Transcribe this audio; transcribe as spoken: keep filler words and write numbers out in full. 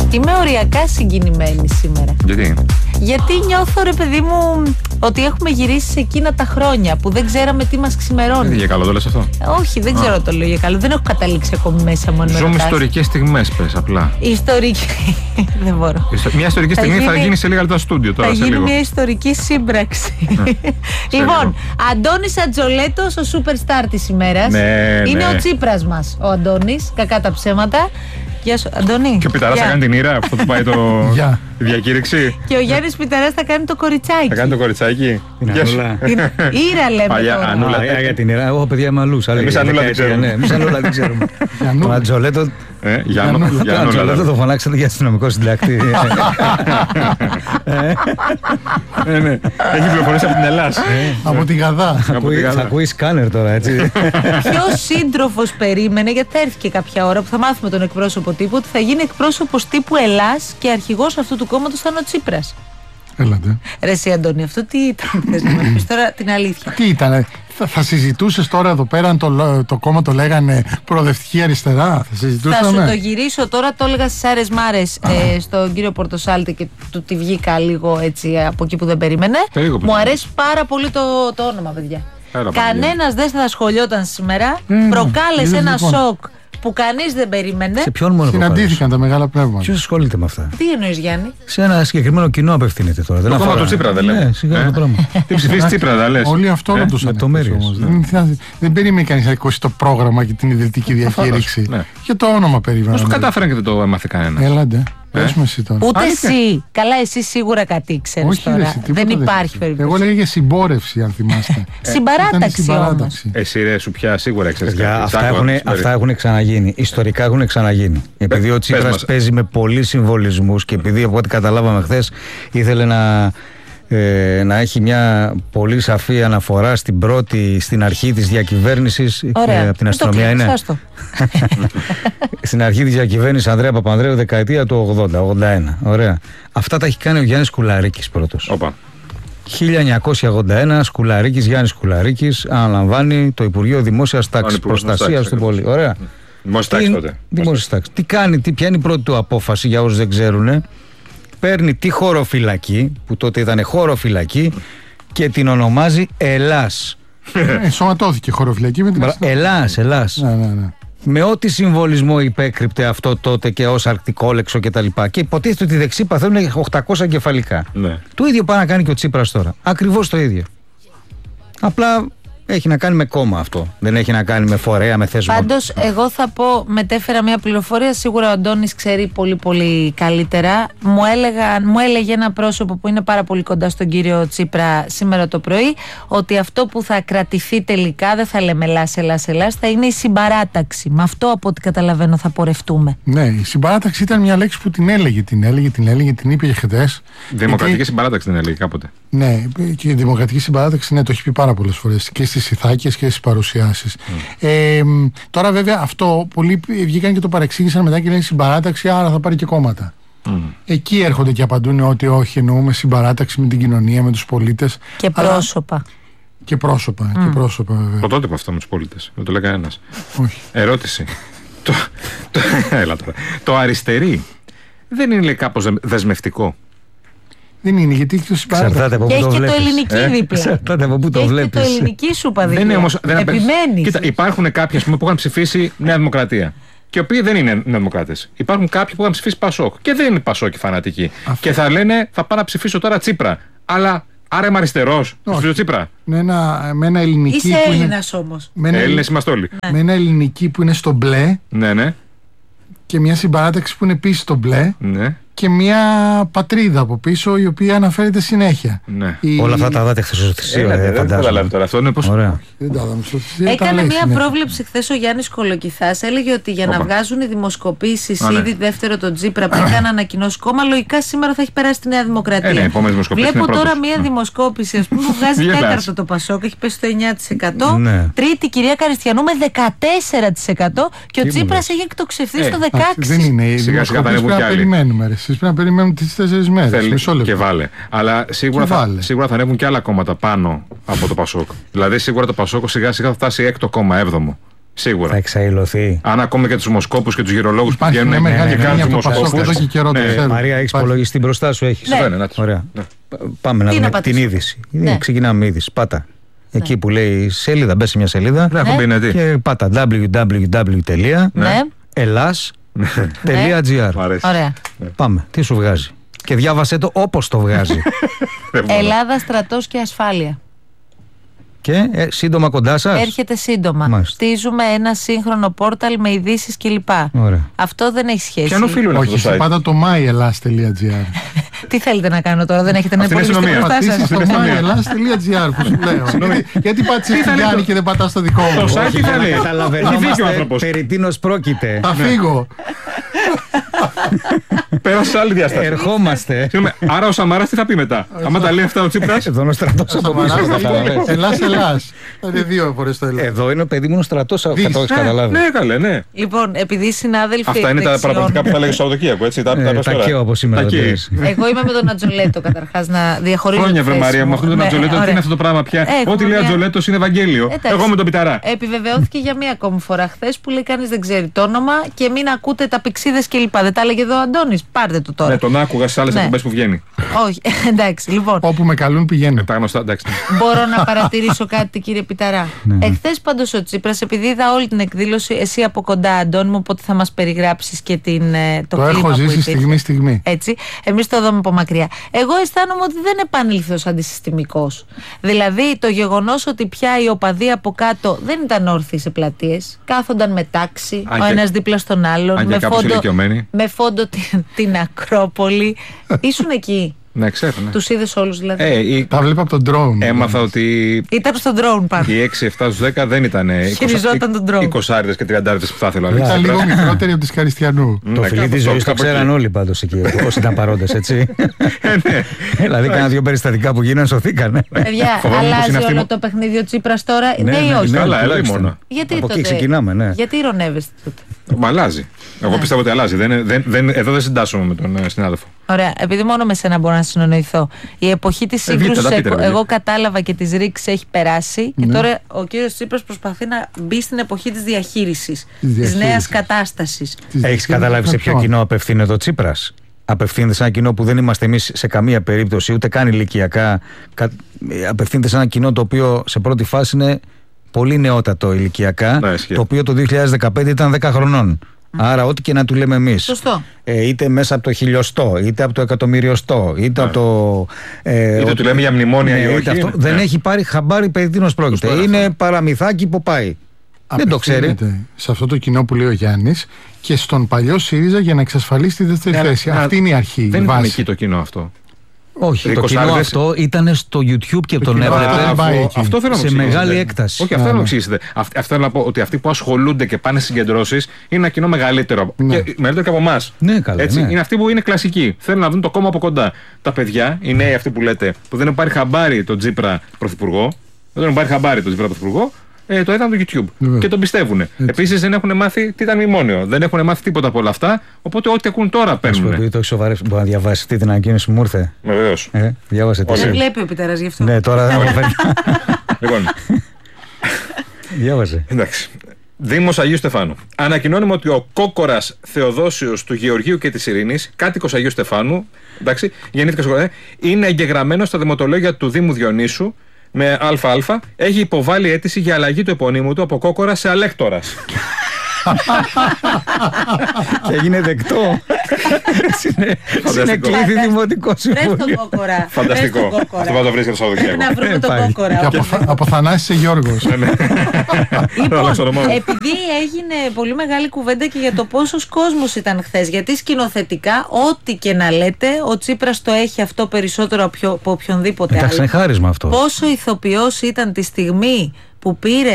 Είμαι οριακά συγκινημένη σήμερα. Γιατί? Γιατί νιώθω, ρε παιδί μου, ότι έχουμε γυρίσει σε εκείνα τα χρόνια που δεν ξέραμε τι μας ξημερώνει. Δεν για καλό το λες αυτό? Όχι, δεν ξέρω το λέω για καλό. Δεν έχω καταλήξει ακόμη μέσα μου. Ζούμε ιστορικές στιγμές, πες απλά. Ιστορική. Δεν μπορώ. Μια ιστορική στιγμή θα γίνει, θα γίνει σε λίγα λεπτά στούντιο τώρα. Θα σε γίνει λίγο. μια ιστορική σύμπραξη. Λοιπόν, Αντώνης Ατζολέτος, ο superstar της ημέρας. Ναι, είναι ναι. ο Τσίπρας μας, ο Αντώνης. Κακά τα ψέματα. Γεια σου, Αντώνη. Και ο Πιταράς θα κάνει την ήρα, αυτό που πάει το... η διακήρυξη. Και ο Γιάννης Πιταράς θα κάνει το κοριτσάκι. Θα κάνει το κοριτσάκι. Την Ανούλα. Την ήρα λέμε Παλιά τώρα. Ανούλα. Α, για την ήρα. Εγώ παιδιά είμαι αλλούς. Εμείς Ανούλα δεν ξέρουμε. Εμείς Ανούλα δεν ξέρουμε. Τον Ατζολέτο. Ε, Γιάννο, Τον Ατζολέτο το φωνάξατε για αστυνομικό συντάκτη. Ε, ναι. Έχει πληροφορίες από την Ελλάδα. Από την Γαδά. Θα ακούει σκάνερ τώρα, έτσι. Ποιος σύντροφος περίμενε, γιατί θα έρθει και κάποια ώρα που θα μάθουμε τον εκπρόσωπο τύπου, ότι θα γίνει εκπρόσωπος τύπου Ελλάς και αρχηγός αυτού του κόμματος θα είναι ο Τσίπρας. Έλατε. Ρε εσύ, Αντώνη, αυτό τι ήταν? Θες να μας πεις τώρα την αλήθεια? Τι ήτανε? Θα, θα συζητούσες τώρα εδώ πέρα αν το, το κόμμα το λέγανε προοδευτική αριστερά? Θα συζητούσαμε. Θα σου το γυρίσω τώρα, το έλεγα στις Άρες Μάρες ε, στον κύριο Πορτοσάλτη και του τη βγήκα λίγο έτσι από εκεί που δεν περίμενε. Περίγω, Μου αρέσει πάρα πολύ το, το όνομα, παιδιά. Πέρα, Κανένας δεν θα σχολιόταν σήμερα. Mm, Προκάλεσε είδες, ένα λοιπόν. σοκ που κανείς δεν περίμενε. Σε ποιον μόνο Συναντήθηκαν τα μεγάλα πνεύματα. Ποιος ασχολείται με αυτά? Τι εννοείς, Γιάννη? Σε ένα συγκεκριμένο κοινό απευθύνεται τώρα. Το κόμμα του Τσίπρα δεν λέμε. Ναι, σιγά το πράγμα. Τι ψηφίσεις Τσίπρα, δεν λες? Όλοι αυτό να τους λεπτομέρειες. όμως. Δεν, δεν, δεν περίμενε κανείς να ακούσει το πρόγραμμα και την ιδρυτική διακήρυξη. Ναι. Και το όνομα περίμενα. Πώς το κατάφεραν και δεν το έμαθε κανένα? Έλαντε. Πες με εσύ τώρα. Ούτε Αλήθεια. εσύ. Καλά, εσύ σίγουρα κάτι ήξερες Όχι, ρε, τώρα. εσύ, τίποτα Δεν δεν υπάρχει ξέρω. περίπτωση. Εγώ λέγε συμπόρευση, αν θυμάστε. Συμπαράταξη Ήταν όμως. συμπαράταξη. Εσύ ρε σου πια σίγουρα ξέρεις Παιδιά, κάτι. αυτά, Σ' άκουγα, έχουν, περί- αυτά έχουν ξαναγίνει. Ιστορικά έχουν ξαναγίνει. Επειδή ο πες Τσίπρας μας. παίζει με πολλοί συμβολισμούς και επειδή από ό,τι καταλάβαμε χθες ήθελε να, ε, να έχει μια πολύ σαφή αναφορά στην πρώτη, στην αρχή της διακυβέρνησης. Ωραία. Ε, από την Μην το αστυνομία κλείνεις, είναι. άστο. Στην αρχή της διακυβέρνησης Ανδρέα Παπανδρέου, δεκαετία του ογδόντα ογδόντα ένα. Ωραία. Αυτά τα έχει κάνει ο Γιάννης Κουλαρίκης πρώτος. Όπα. χίλια εννιακόσια ογδόντα ένα, Σκουλαρίκης, Γιάννης Κουλαρίκης, αναλαμβάνει το Υπουργείο Δημόσιας Τάξης, Υπουργός Προστασίας Τάξης, του Πολίτη. Ωραία. Δημόσια τάξη τότε. Δημόσιας Τάξης. Τι κάνει, τι, ποια είναι η πρώτη του απόφαση για όσους δεν ξέρουν? Παίρνει τη χωροφυλακή, που τότε ήταν χωροφυλακή, και την ονομάζει Ελλάς. Ενσωματώθηκε χωροφυλακή με την αστυνομία. Ελλάς, Ελλάς. Ναι, ναι, ναι. Με ό,τι συμβολισμό υπέκρυπτε αυτό τότε και ως αρκτικόλεξο κτλ. Και, και υποτίθεται ότι οι δεξιοί παθαίνουν οκτακόσια κεφαλικά. Ναι. Το ίδιο πάει να κάνει και ο Τσίπρας τώρα. Ακριβώς το ίδιο. Απλά έχει να κάνει με κόμμα αυτό. Δεν έχει να κάνει με φορέα, με θέσμα. Πάντως, εγώ θα πω, μετέφερα μια πληροφορία. Σίγουρα ο Αντώνης ξέρει πολύ πολύ καλύτερα. Μου, έλεγα, μου έλεγε ένα πρόσωπο που είναι πάρα πολύ κοντά στον κύριο Τσίπρα σήμερα το πρωί, ότι αυτό που θα κρατηθεί τελικά, δεν θα λέμε Ελλάς, Ελλάς, Ελλάς, θα είναι η συμπαράταξη. Με αυτό, από ό,τι καταλαβαίνω, θα πορευτούμε. Ναι, η συμπαράταξη ήταν μια λέξη που την έλεγε, την έλεγε, την έλεγε, την είπε χτες. Δημοκρατική Γιατί- συμπαράταξη δεν έλεγε κάποτε. Ναι, και η δημοκρατική συμπαράταξη, ναι, το έχει πει πάρα πολλές φορές και στις ηθάκες και στις παρουσιάσεις. Mm. Ε, τώρα, βέβαια, αυτό πολλοί βγήκαν και το παρεξήγησαν μετά και λένε συμπαράταξη, άρα θα πάρει και κόμματα. Mm. Εκεί έρχονται και απαντούν ότι όχι, εννοούμε συμπαράταξη με την κοινωνία, με τους πολίτες. Και αλλά... πρόσωπα. Και πρόσωπα, Mm. και πρόσωπα, βέβαια. Πρωτότυπο αυτό με τους πολίτες. Δεν το λέει κανένας. Όχι. Ερώτηση. το, το, έλα τώρα. Το αριστερή δεν είναι κάπως δεσμευτικό? Δεν είναι, γιατί έχει το συμπαράταξη. Εξαρτάται από Και πού έχει το και το βλέπεις. ελληνική Ε, δίπλα. Εξαρτάται από πού Και το έχει και το βλέπεις. ελληνική σούπα δίπλα. Δεν είναι όμως. Δεν απε- Επιμένεις. Κοίτα, υπάρχουν κάποιοι ας πούμε, που είχαν ψηφίσει Νέα Δημοκρατία. Και οι οποίοι δεν είναι Νέα Δημοκράτες. Υπάρχουν κάποιοι που είχαν ψηφίσει Πασόκ. Και δεν είναι Πασόκοι φανατικοί. Αυτό. Και θα λένε θα πάω να ψηφίσω τώρα Τσίπρα. Αλλά άρα είμαι αριστερός. Θα ψηφίσω Τσίπρα. Με ένα, με ένα ελληνική Είσαι που είναι, Έλληνας όμως. με ένα, Έλληνες είμαστε όλοι. με ένα ελληνική που είναι στο μπλε Ναι, ναι. και μια συμπαράταξη που είναι επίσης στο μπλε ναι. και μια πατρίδα από πίσω η οποία αναφέρεται συνέχεια. ναι. Η... Όλα αυτά τα δάτε χθες στο θυσίο, Έλατε, ε, δεν φαντάζομαι. καταλάβει τώρα. Αυτό είναι πως... Ωραία. Δεν τα είδαμε στο θυσίο, τα Έκανε λέει μια συνέχεια. πρόβλεψη χθες ο Γιάννης Κολοκυθάς. Έλεγε ότι για να Όπα. βγάζουν οι δημοσκοπήσεις Α, ναι. ήδη δεύτερο τον Τσίπρα πριν καν ανακοινώσει κόμμα, λογικά σήμερα θα έχει περάσει τη Νέα Δημοκρατία. Ε, ναι, η επόμενη δημοσκοπήση Βλέπω είναι τώρα πρώτος. μια δημοσκόπηση ας πούμε, που βγάζει Γελάς. τέταρτο το Πασόκ, έχει πέσει στο εννιά τοις εκατό. Ναι. Τρίτη κυρία Καριστιανού με δεκατέσσερα τοις εκατό και ο Τι μου Τσίπρας λες. έχει εκτοξευθεί Ε, στο Εντάξει, δεκαέξι. δεν είναι. Οι Σιγά σιγά θα δημοσκοπήσεις ανέβουν πρέπει κι να άλλοι. περιμένουμε. Ρε. Εσείς πρέπει να περιμένουμε τις τέσσερις μέρες. Θέλει Μισό λεπτό. και βάλε. Αλλά σίγουρα Και θα, βάλε. σίγουρα θα ανέβουν και άλλα κόμματα πάνω από το Πασόκ. Δηλαδή σίγουρα το Πασόκ σιγά σιγά θα φτάσει έκτο κόμμα, έβδομο. Σίγουρα. Θα εξαϊλωθεί. Αν ακόμα και τους δημοσκόπους και τους γυρολόγους που βγαίνουν μια μεγάλη και κάνουν γκρίνια τους από το Πασόκ εδώ και καιρό. Ναι. το ξέρω. Μαρία, έχεις Υπάρχει. υπολογιστή μπροστά σου, έχεις. Ναι. Ναι, να τις. Ωραία. Ναι. Πάμε να Τι να δούμε την πατήσω? είδηση. Ναι. Ξεκινάμε είδηση. Πάτα. Εκεί που λέει σελίδα, μπες σε μια σελίδα Δεν έχουν Ναι. πει είναι τι. και πάτα double-u double-u double-u τελεία Ναι. ελλάς τελεία τζι άρ. Μ' αρέσει. Ωραία. Πάμε. Τι σου βγάζει. Και διάβασέ το όπως το βγάζει. Δεν μπορώ. Ελλάδα, στρατός και ασφάλεια. Και ε, σύντομα κοντά σας. Έρχεται σύντομα. Μάλιστα. Στίζουμε ένα σύγχρονο πόρταλ με ειδήσεις κλπ. Ωραία. Αυτό δεν έχει σχέση. Ποιαν οφείλουν αυτό Όχι, το site. πάντα το myellas.gr. Τι θέλετε να κάνω τώρα, δεν έχετε να Αυτή είναι υπολογιστή αστυνομία. μπροστά Πατήσεις σας. το myellas.gr που σου λέω. Γιατί- Γιατί πάτησες τη Γιάννη και δεν πατάς το δικό μου. Το site τι θα λέει. Έχει δίκιο ο Καταλαβαίνόμαστε άνθρωπος. περί τίνος πρόκειται. Θα φύγω. Πέρασε σε άλλη διάσταση. Ερχόμαστε. Συγγνώμη, άρα ο Σαμαράς τι θα πει μετά. Άμα τα λέει αυτά ο Τσίπρας. Εδώ είναι ο στρατός από πίσω. καταλαβαίνεις. Ελλάς, Ελλάς. Είναι δύο φορές το Ελλάς. Εδώ είναι ο παιδί μου ο στρατός, Δεις. θα το έχεις καταλάβει. Ναι, καλέ, ναι. Λοιπόν, επειδή οι συνάδελφοι. Αυτά είναι τα δεξιών- παραπολιτικά που θα λέγει στο Σαββατοκύριακο, έτσι. Τα Ε, τα Τα καίω από σήμερα. Τα δεν καίει. λες. Εγώ είμαι με τον Ατζολέτο καταρχάς να διαχωρίζω. Χρόνια τη βρε θέση Μαρία, μου. με αυτόν τον Ναι, Ατζολέτο, τι ωραία. είναι αυτό το πράγμα πια. Έχουμε Ό,τι λέει ο μια- Ατζολέτο είναι Ευαγγέλιο. Εντάξει. Εγώ με τον Πιταρά. Επιβεβαιώθηκε για μία ακόμη φορά χθες που λέει κανείς δεν ξέρει το όνομα και μην ακούτε τα πηξίδες κλπ. Δεν τα έλεγε εδώ ο Αντώνης. Πάρτε το τώρα. Ναι, τον άκουγα σε άλλε Ναι. εκπομπέ που βγαίνει. Όχι, εντάξει, λοιπόν. Όπου με καλούν πηγαίνω. Τα γνωστά, εντάξει. Μπορώ να παρατηρήσω κάτι, κύριε Πιταρά. Εχθές πάντως ο Τσίπρας, επειδή είδα όλη την εκδήλωση, εσύ από κοντά, Αντώνη μου, οπότε θα μας περιγράψεις και την, ε, το, Το κλίμα έχω που ζήσει υπήρχε. στιγμή-στιγμή. Έτσι. Εμείς το δούμε από μακριά. Εγώ αισθάνομαι ότι δεν επανήλθε ως αντισυστημικός. Δηλαδή το γεγονός ότι πια οι οπαδοί από κάτω δεν ήταν όρθιοι σε πλατείες, κάθονταν με τάξη, Αν ο και- ένας δίπλα στον άλλον, αν και με κάπως φόντο, ηλικιωμένοι. με φόντο την, την Ακρόπολη. Ήσουν εκεί. Ναι, ξέρω. Ναι. Τους είδες όλους δηλαδή. Ε, η- Τα βλέπω από τον drone. Έμαθα ότι Ήταν στον drone πάνω. οι έξι εφτά στους δέκα δεν ήταν Χειριζόταν τον τρόπο. εικοσάριδες και τριαντάριδες που θα ήθελα. Ήταν Αλέξη. λίγο μικρότερη από τη Καριστιανού. Το Ναι, φιλί κάπου τη αυτό, ζωή το κάπου ξέραν εκεί. όλοι πάντως εκεί, όσοι ήταν παρόντες, έτσι. Δηλαδή, κάνα δύο περιστατικά που γίνανε, σωθήκανε. Παιδιά, Φοβάμαι πως αλλάζει είναι αυτή όλο μου. το παιχνίδι ο Τσίπρας τώρα, Ναι, ναι, ή ναι, όχι. ναι. Καλά, έλα τουλάχιστον. μόνο. Γιατί Από εκεί τότε- ξεκινάμε, ναι. Γιατί ηρωνεύεστε τότε. Μα αλλάζει. Εγώ πιστεύω ότι αλλάζει. Δεν, δεν, δεν, εδώ δεν συντάσσομαι με τον ε, συνάδελφο. Ωραία, επειδή μόνο με σένα μπορώ να συνεννοηθώ. Η εποχή της Ε, πείτε σύγκρουσης, τα, πείτε, ρε, εγώ, παιδιά. εγώ κατάλαβα και της ρήξης έχει περάσει και τώρα ο κύριος Τσίπρας προσπαθεί να μπει στην εποχή της διαχείρισης, της διαχείρισης. νέας κατάστασης. Έχει καταλάβει σε ποιο κοινό απευθύνεται ο Τσίπρας? Απευθύνεται σε ένα κοινό που δεν είμαστε εμείς σε καμία περίπτωση, ούτε καν ηλικιακά. Κα- Απευθύνεται σε ένα κοινό το οποίο σε πρώτη φάση είναι πολύ νεότατο ηλικιακά, Ναι, ισχύει. το οποίο το δύο χιλιάδες δεκαπέντε ήταν δέκα χρονών. Άρα, ό,τι και να του λέμε εμείς. Σωστό. Ε, είτε μέσα από το χιλιοστό, είτε από το εκατομμυριοστό, είτε από το. Ε, Είτε ο- του λέμε για μνημόνια ναι, ή είτε όχι. αυτό, Ναι. δεν έχει πάρει χαμπάρι περί τίνος πρόκειται. Σωστό, Είναι αυτό. παραμυθάκι που πάει. Δεν το ξέρει. Απευθύνεται σε αυτό το κοινό που λέει ο Γιάννης και στον παλιό ΣΥΡΙΖΑ για να εξασφαλίσει τη δεύτερη Ναι, θέση. αλλά- Αυτή είναι η αρχή. Δεν η ήταν βάση. εκεί το κοινό αυτό. Όχι, το εικοσάριδες. κοινό αυτό ήταν στο YouTube και τον κοινό αυτό έβλεπε δεν πάει αυτό, εκεί. αυτό θέλω να μου σε εξηγήσετε. μεγάλη έκταση. Όχι, αυτό Α, θέλω να μου ναι. εξηγήσετε. Αυ- Αυτό θέλω να πω ότι αυτοί που ασχολούνται και πάνε στι συγκεντρώσει είναι ένα κοινό μεγαλύτερο. Ναι. Και, μεγαλύτερο και από εμά. Ναι, καλά, ναι. Είναι αυτοί που είναι κλασικοί. Θέλουν να δουν το κόμμα από κοντά. Τα παιδιά, οι νέοι αυτοί που λέτε, που δεν έχουν πάρει χαμπάρι τον Τσίπρα πρωθυπουργό, δεν έχουν πάρει χαμπάρι τον Τσίπρα πρωθυπουργό, ε, το είδαν το YouTube. Βεβαίως. Και τον πιστεύουν. Επίσης δεν έχουν μάθει τι ήταν μνημόνιο. Δεν έχουν μάθει τίποτα από όλα αυτά. Οπότε ό,τι ακούν τώρα Σου πω, παίρνουν. επειδή το έχει σοβαρεύσει, μπορεί να διαβάσει αυτή την ανακοίνωση που μου ήρθε. Βεβαίω. Ε, διάβασε τη. Όλοι. Δεν βλέπει ο Πιταράς γι' αυτό. Ναι, τώρα δεν μου φαίνεται. Λοιπόν, Διάβασε. εντάξει. Δήμος Αγίου Στεφάνου. Ανακοινώνουμε ότι ο Κόκορας Θεοδόσιος του Γεωργίου και της Ειρήνης, κάτοικος Αγίου Στεφάνου, εντάξει, γεννήθηκε στο Κορέα, είναι εγγεγραμμένος στα δημοτολόγια του Δήμου Διονύσου με ΑΑ, έχει υποβάλει αίτηση για αλλαγή του επωνύμου του από Κόκορα σε Αλέκτορας. Και έγινε δεκτό. Συνεκλήθη δημοτικό Βρες τον συμβούλιο. Κόκορα. Φανταστικό. Βρες τον Κόκορα. Αυτό θα το βρεις και το Σαββατοκύριακο. Πρέπει να βρούμε Ε, τον πάει. Κόκορα. Και από, Θα- από Θανάση σε Γιώργος. Λοιπόν, στο όνομά μου. επειδή έγινε πολύ μεγάλη κουβέντα και για το πόσος κόσμος ήταν χθες, γιατί σκηνοθετικά, ό,τι και να λέτε, ο Τσίπρας το έχει αυτό περισσότερο από ποιο- από οποιονδήποτε Εντάξει, άλλο. είναι χάρισμα αυτό. Πόσο ηθοποιός ήταν τη στιγμή που πήρε